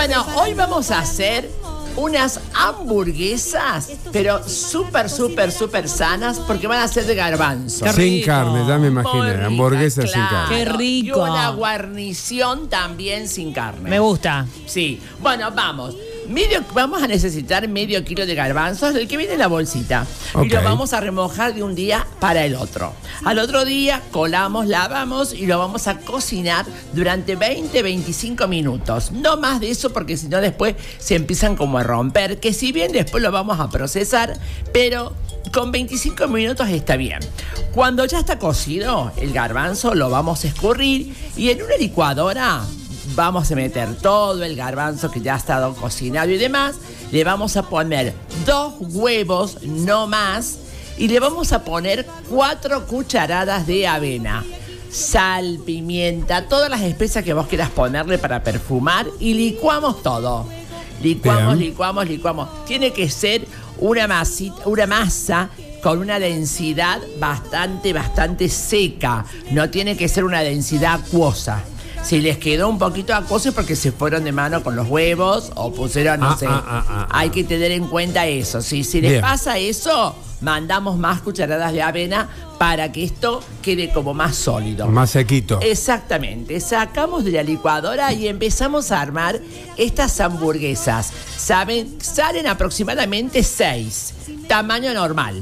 Bueno, hoy vamos a hacer unas hamburguesas, pero súper sanas, porque van a ser de garbanzo. Sin carne, ya me imaginé. Hamburguesas sin carne. Qué rico. Y una guarnición también sin carne. Me gusta. Sí. Bueno, vamos. Vamos a necesitar medio kilo de garbanzos, el que viene en la bolsita. Okay. Y lo vamos a remojar de un día para el otro. Al otro día colamos, lavamos y lo vamos a cocinar durante 20-25 minutos. No más de eso, porque si no después se empiezan como a romper. Que si bien después lo vamos a procesar, pero con 25 minutos está bien. Cuando ya está cocido, el garbanzo lo vamos a escurrir y en una licuadora vamos a meter todo el garbanzo que ya ha estado cocinado y demás. Le vamos a poner 2 huevos, no más. Y le vamos a poner 4 cucharadas de avena. Sal, pimienta, todas las especias que vos quieras ponerle para perfumar. Y licuamos todo. Licuamos. Tiene que ser una masa con una densidad bastante seca. No tiene que ser una densidad acuosa. Si les quedó un poquito acuoso es porque se fueron de mano con los huevos o pusieron, no sé. Hay que tener en cuenta eso. Si les pasa eso, mandamos más cucharadas de avena para que esto quede como más sólido. Más sequito. Exactamente. Sacamos de la licuadora y empezamos a armar estas hamburguesas. ¿Saben? Salen aproximadamente 6. Tamaño normal,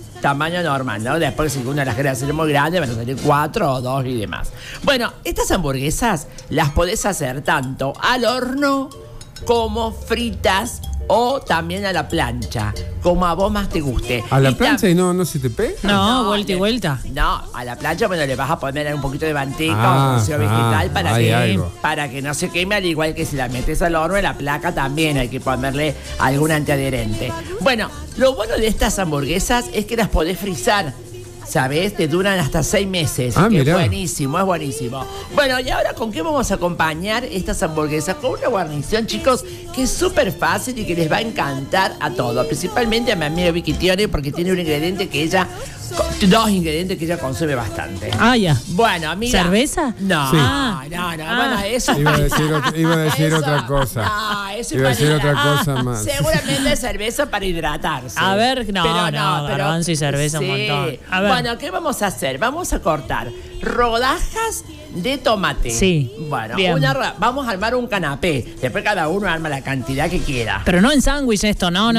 ¿no? Después, si una las quiere hacer muy grande, van a salir 4 o 2 y demás. Bueno, estas hamburguesas las podés hacer tanto al horno como fritas o también a la plancha, como a vos más te guste. ¿A la plancha y no se te pega? No, vuelta y vuelta. No, a la plancha, bueno, le vas a poner un poquito de manteca o rocío vegetal para que no se queme, al igual que si la metes al horno, en la placa también hay que ponerle algún antiadherente. Bueno, lo bueno de estas hamburguesas es que las podés frizar. ¿Sabes? Te duran hasta 6 meses. Que es buenísimo. Bueno, ¿y ahora con qué vamos a acompañar estas hamburguesas? Con una guarnición, chicos, que es súper fácil y que les va a encantar a todos. Principalmente a mi amiga Vicky Tione, porque tiene un ingrediente que ella... 2 ingredientes que ella consume bastante. Ah, ya. Bueno, amiga. ¿Cerveza? No, sí. No. Bueno, eso... Iba a decir otra cosa. No, eso iba a decir otra cosa más. Seguramente cerveza para hidratarse. A ver, garbanzo y cerveza un montón. A ver. Bueno, ¿qué vamos a hacer? Vamos a cortar rodajas de tomate. Sí. Bueno, bien. Vamos a armar un canapé. Después cada uno arma la cantidad que quiera. Pero no en sándwich esto, no.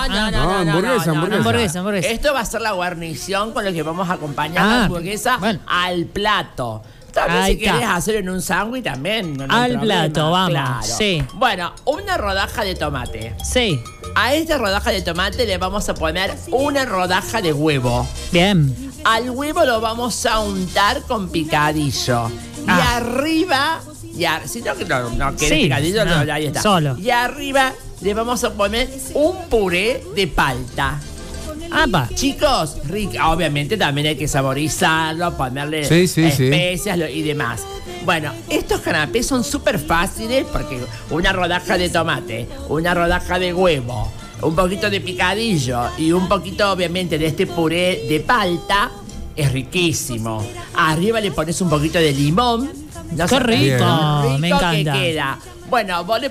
Hamburguesa. Esto va a ser la guarnición con lo que vamos a acompañar la hamburguesa al plato. También si querés hacer en un sándwich también. No al plato, vamos. Claro. Sí. Bueno, una rodaja de tomate. Sí. A esta rodaja de tomate le vamos a poner una rodaja de huevo. Bien. Al huevo lo vamos a untar con picadillo. Y arriba, si no querés picadillo, ahí está. Solo. Y arriba le vamos a poner un puré de palta. Chicos, obviamente también hay que saborizarlo, ponerle especias y demás. Bueno, estos canapés son súper fáciles porque una rodaja de tomate, una rodaja de huevo, un poquito de picadillo y un poquito, obviamente, de este puré de palta, es riquísimo. Arriba le pones un poquito de limón. ¡Qué rico! Me encanta. Que queda. Bueno, vos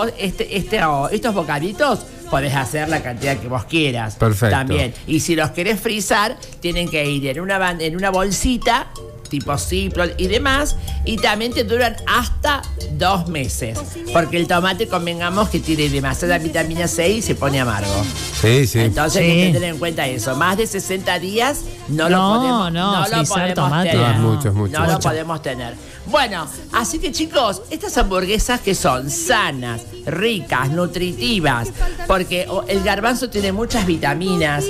estos bocaditos podés hacer la cantidad que vos quieras. Perfecto. También. Y si los querés frizar, tienen que ir en una bolsita, tipo Ziploc y demás, y también te duran hasta 2 meses. Porque el tomate, convengamos que tiene demasiada vitamina C y se pone amargo. Sí. Entonces hay que tener en cuenta eso. Más de 60 días no lo podemos tomate. tener. Mucho. No lo podemos tener. Bueno, así que chicos, estas hamburguesas que son sanas, ricas, nutritivas, porque el garbanzo tiene muchas vitaminas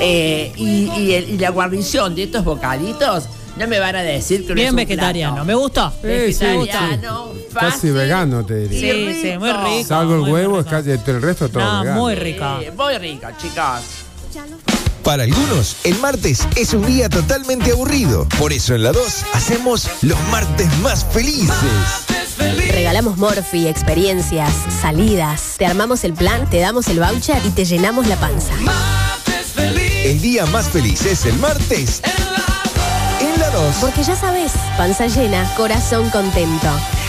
y la guarnición de estos bocaditos, no me van a decir que no es un vegetariano. plato. Me gustó. Vegetariano, fácil. Casi vegano, te diría. Sí, muy rico. Salvo el huevo, el resto todo vegano. Muy rico. Muy rico, chicos. Para algunos, el martes es un día totalmente aburrido. Por eso en La 2 hacemos los martes más felices. Regalamos Morphy, experiencias, salidas. Te armamos el plan, te damos el voucher y te llenamos la panza. El día más feliz es el martes en La 2. Porque ya sabes, panza llena, corazón contento.